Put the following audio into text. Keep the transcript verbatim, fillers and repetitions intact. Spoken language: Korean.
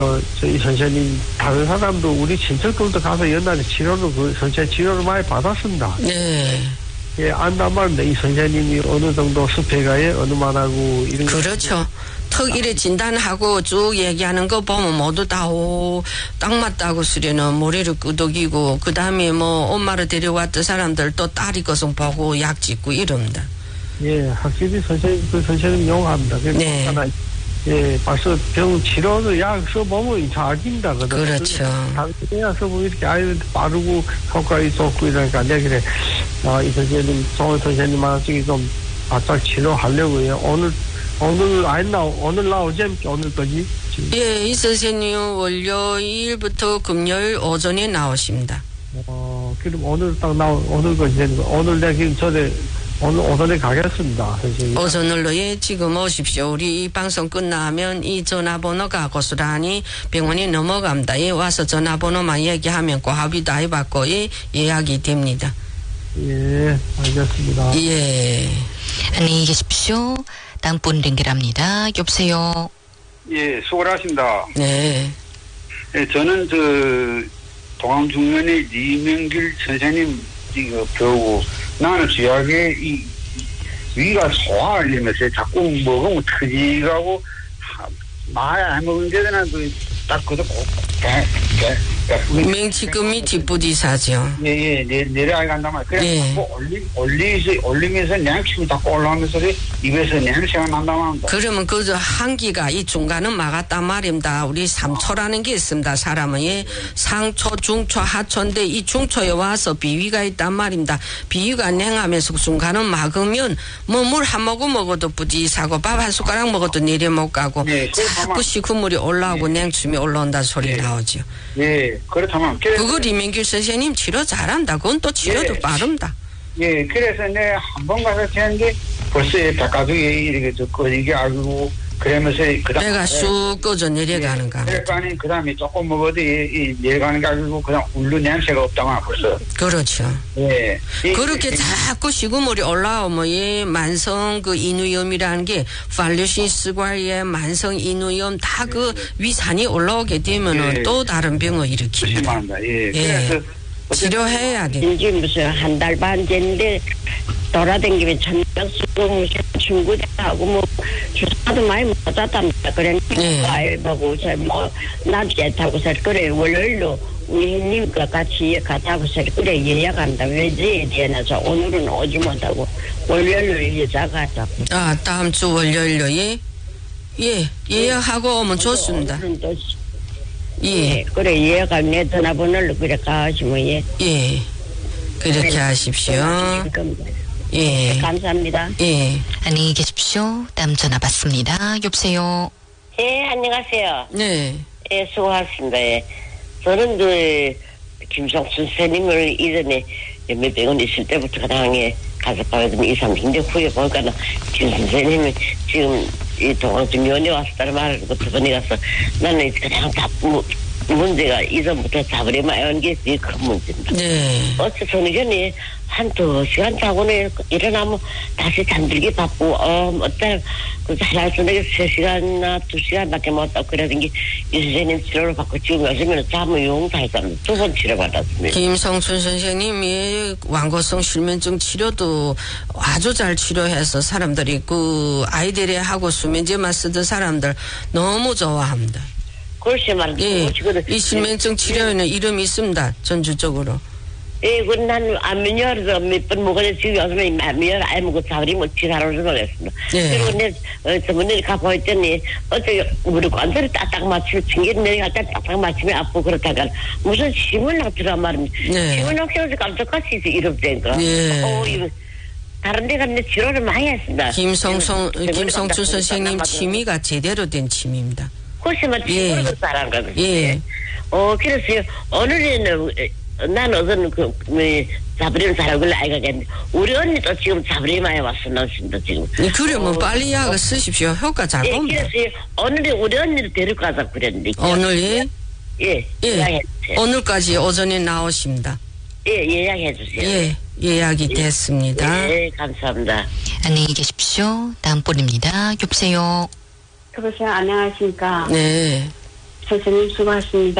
어, 저희 선생님, 다른 사람도 우리 친척들도 가서 옛날에 치료를, 그 선생 치료를 많이 받았습니다. 네. 예, 안단 말인데, 이 선생님이 어느 정도 습해가에 어느 말하고, 이런. 그렇죠. 턱 이래 진단하고 쭉 얘기하는 거 보면 모두 다, 오, 딱 맞다고 쓰려는 머리를 끄덕이고, 그 다음에 뭐, 엄마를 데려왔던 사람들 또 딸이 것은 보고 약 짓고 이럽니다. 예, 확실히 선생님, 그 선생님 용합니다. 네. 하나, 예, 벌써 병 치료도 약 써보면 잘긴다. 그렇죠. 약 써보면 이렇게 아이한테 빠르고 효과가 좋고 이러니까 내가 그래, 아, 이 선생님, 송 선생님한테 좀 바짝 치료하려고요. 오늘, 오늘 안 나오, 오늘 나오지 않게 오늘까지? 예, 이 선생님 월요일부터 금요일 오전에 나오십니다. 어, 그럼 오늘 딱 나오, 오늘까지, 오늘 내가 지금 전에 오늘 오전에 가겠습니다, 선생님. 오전으로 예, 지금 오십시오. 우리 이 방송 끝나면 이 전화번호가 고스란히 병원에 넘어갑니다. 예, 와서 전화번호만 얘기하면 고합의 다 해받고 예, 예약이 됩니다. 예, 알겠습니다. 예. 안녕히 계십시오. 다음 분 연결합니다. 여보세요. 예, 수고하십니다. 네. 예, 저는 저 동암중년의 이명길 선생님 이거 배우고 나는 주약에 이 위가 소화하려면서 자꾸 먹으면 터지가고 말 안 먹은 데는 그딱 그저 맹치금이 뒷부지사죠. 예예 내 내려간단 말이야. 그래 예. 뭐 올리 올리서 올리면서 냉침이 자꾸 올라오면서 입에서 냄새가 난단 말이야. 그러면 그저 한기가 이 중간은 막았단 말입니다. 우리 삼초라는 게 있습니다. 사람은 예, 상초, 중초, 하초인데 이 중초에 와서 비위가 있단 말입니다. 비위가 냉하면서 중간은 막으면 뭐 물 한 모금 먹어도 부지사고 밥 한 숟가락 먹어도 내려 못 가고 네, 자꾸 식후물이 올라오고 네. 냉춤이 올라온다 소리 네. 나오죠. 예, 그렇다면 그걸 이민길 선생님 치료 잘한다. 그건 또 치료도 예. 빠릅니다. 예, 그래서 내가 한 번 가서 했는데 벌써 바깥에 이렇게 듣고 이게 알고 그러면서 그다음 내가 쑥 꺼져 내려가는 거. 그러니까 그 다음에 조금 먹어도 이, 이 내려가는 게 아니고 그냥 울루 냄새가 없다만 벌써. 그렇죠. 예. 그렇게 이, 자꾸 식구물이 올라오면 이 만성 그 인후염이라는 게 팔루시스과의 만성 인후염 다 그 위산이 올라오게 되면은 예. 또 다른 병을 일으킵니다. 조심합니다. 예. 예. 그래서 치료해야 돼. 이제 무슨 한 달 반 됐는데 돌아다니면 천명수고 무슨 친구들하고 뭐 주사도 많이 맞았답니다. 그러니까 예. 알바고 저뭐 낮에 타고서 그래 월요일로 우리 형님과 같이 가자고서 그래 예약한다. 왜지 되나서 오늘은 오지 못하고 월요일로 예약하자고. 아 다음 주 월요일로 예. 예 예약하고 오면 좋습니다. 예. 그래 예약하면 내 전화번호로 그래 가시면 예. 예. 그렇게 하십시오. 예. 감사합니다. 예. 안녕히 계십시오. 다음 전화 받습니다. 여보세요. 예, 안녕하세요. 네. 예, 수고하셨습니다. 예. 저는 그, 김성춘 선생님을 이전에 몇백 원 있을 때부터 가당에 가서 봐가지고 이, 삼 년 후에 보니까 김 선생님이 지금 이 동안중 면회 왔었다는 말을 듣고 두 번에 가서 나는 그냥 다, 뭐, 문제가 이전부터 잡으려면 하는 게 되게 큰 문제입니다. 네. 어째 저는 전에 한두 시간 자고는 일어나면 다시 잠들기 바쁘고, 어, 어떤, 그, 잘할 수 있는 세 시간이나 두 시간밖에 못 하고 그러던 게, 이 선생님 치료를 받고 지금 요즘에는 잠을 용사했답니다. 두 번 치료받았습니다. 김성춘 선생님이 완고성 실면증 치료도 아주 잘 치료해서 사람들이 그 아이들이 하고 수면제만 쓰던 사람들 너무 좋아합니다. 글쎄 말이야. 예, 이 실면증 치료에는 이름이 있습니다. 전주적으로. 예, 그 난 안면열에서 몇 번 먹었는데 지금 요즘에 안면열 아예 먹고 자버리 뭐 지사로 먹었습니다. 예. 그리고 내 어, 저번에 가고 있더니 어째 우리 관절이 딱딱 맞추면 징계를 내려갈 때 딱딱 맞추면 아프고 그렇다가 무슨 심을 나더라 말입니다. 네. 심을 나서 깜짝같이 이럽다니까. 예. 어, 이거 다른 데 갔는데 치료를 많이 했습니다. 김성성, 김성춘 선생님 취미가 제대로 된 취미입니다. 그것이만 치료를 예. 잘한 거거든요. 예. 어, 그래서 오늘에는 난 어떤 그, 뭐, 자부리를 잘하길래 아이가겠는데, 우리 언니도 지금 자부리 많이 왔어, 나왔습니다, 지금. 그러면 어, 빨리 약을 쓰십시오. 효과 잘 예, 봅니다. 그래서 오늘에 우리 언니를 데려가자 그랬는데. 오늘, 예? 예, 예. 예약해주세요. 오늘까지 오전에 나오십니다. 예, 예약해주세요. 예, 예약이 예. 됐습니다. 예, 감사합니다. 안녕히 계십시오. 다음 분입니다. 여보세요. 여보세요, 안녕하십니까. 네. 선생님 수고하셨습니다.